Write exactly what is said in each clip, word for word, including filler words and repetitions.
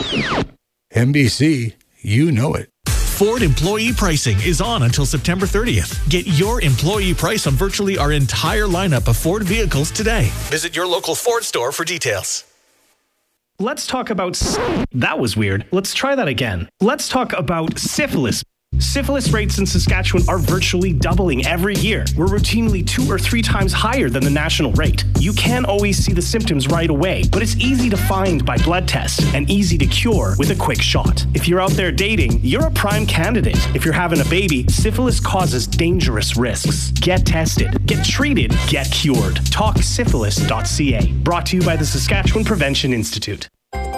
N B C, you know it. Ford employee pricing is on until September thirtieth. Get your employee price on virtually our entire lineup of Ford vehicles today. Visit your local Ford store for details. Let's talk about... That was weird. Let's try that again. Let's talk about syphilis. Syphilis rates in Saskatchewan are virtually doubling every year. We're routinely two or three times higher than the national rate. You can't always see the symptoms right away, but it's easy to find by blood tests and easy to cure with a quick shot. If you're out there dating, you're a prime candidate. If you're having a baby, syphilis causes dangerous risks. Get tested, get treated, get cured. talk syphilis dot c a. Brought to you by the Saskatchewan Prevention Institute.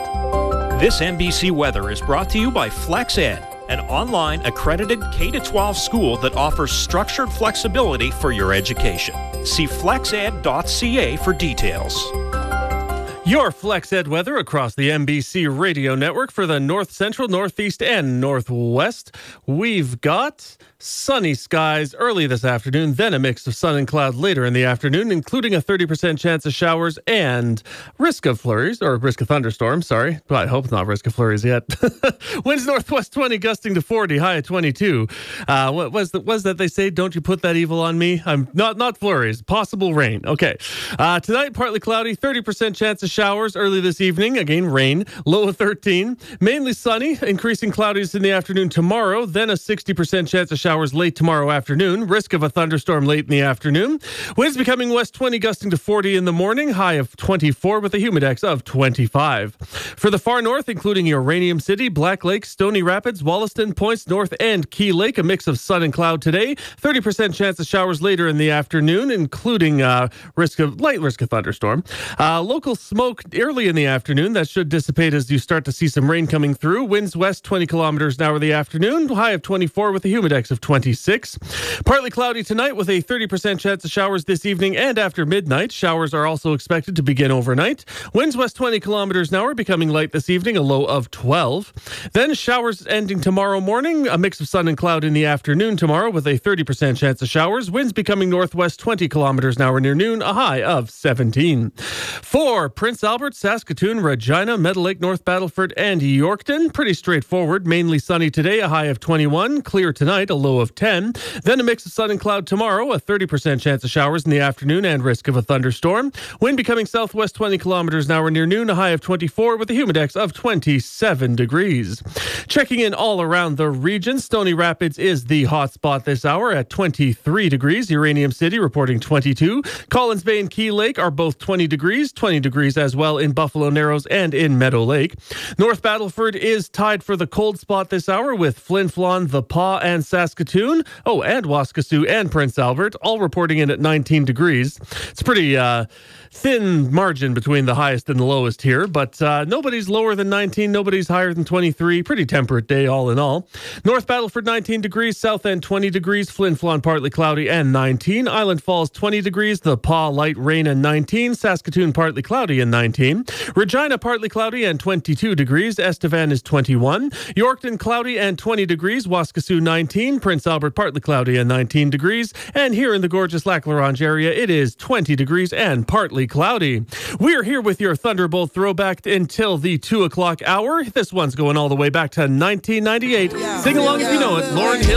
This N B C weather is brought to you by FlexEd, an online accredited K twelve school that offers structured flexibility for your education. See flex ed dot c a for details. Your FlexEd weather across the N B C radio network for the North Central, Northeast, and Northwest. We've got sunny skies early this afternoon, then a mix of sun and cloud later in the afternoon, including a thirty percent chance of showers and risk of flurries, or risk of thunderstorms, sorry. But I hope not risk of flurries yet. Winds northwest twenty, gusting to forty, high at twenty-two. Uh, what was, the, was that they say, don't you put that evil on me? I'm not, not flurries, possible rain. Okay. Uh, tonight, partly cloudy, thirty percent chance of showers early this evening. Again, rain, low of thirteen. Mainly sunny, increasing cloudiness in the afternoon tomorrow, then a sixty percent chance of showers Showers late tomorrow afternoon. Risk of a thunderstorm late in the afternoon. Winds becoming west twenty, gusting to forty in the morning. High of twenty-four with a humidex of twenty-five. For the far north, including Uranium City, Black Lake, Stony Rapids, Wollaston, Points North, and Key Lake, a mix of sun and cloud today. thirty percent chance of showers later in the afternoon, including uh, risk of light risk of thunderstorm. Uh, local smoke early in the afternoon. That should dissipate as you start to see some rain coming through. Winds west twenty kilometers an hour in the afternoon. High of twenty-four with a humidex of twenty-six. Partly cloudy tonight with a thirty percent chance of showers this evening and after midnight. Showers are also expected to begin overnight. Winds west twenty kilometers an hour, becoming light this evening, a low of twelve. Then showers ending tomorrow morning. A mix of sun and cloud in the afternoon tomorrow with a thirty percent chance of showers. Winds becoming northwest twenty kilometers an hour near noon, a high of seventeen. For Prince Albert, Saskatoon, Regina, Meadow Lake, North Battleford, and Yorkton, pretty straightforward. Mainly sunny today, a high of twenty-one. Clear tonight, a low of ten. Then a mix of sun and cloud tomorrow, a thirty percent chance of showers in the afternoon and risk of a thunderstorm. Wind becoming southwest twenty kilometers an hour near noon, a high of twenty-four with a humidex of twenty-seven degrees. Checking in all around the region, Stony Rapids is the hot spot this hour at twenty-three degrees. Uranium City reporting twenty-two. Collins Bay and Key Lake are both twenty degrees. twenty degrees as well in Buffalo Narrows and in Meadow Lake. North Battleford is tied for the cold spot this hour with Flin Flon, The Pas, and Saskatoon. Oh, and Waskesiu and Prince Albert, all reporting in at nineteen degrees. It's pretty uh, thin margin between the highest and the lowest here, but uh, nobody's lower than nineteen, nobody's higher than twenty-three. Pretty temperate day all in all. North Battleford nineteen degrees, South End twenty degrees, Flin Flon partly cloudy and nineteen. Island Falls twenty degrees, The Pas light rain and nineteen. Saskatoon partly cloudy and nineteen. Regina partly cloudy and twenty-two degrees. Estevan is twenty-one. Yorkton cloudy and twenty degrees. Waskesiu nineteen. Prince Albert partly cloudy and nineteen degrees. And here in the gorgeous Lac La Ronge area, it is twenty degrees and partly cloudy. We're here with your Thunderbolt throwback until the two o'clock hour. This one's going all the way back to nineteen ninety-eight. Sing along if you know it. Lauryn Hill.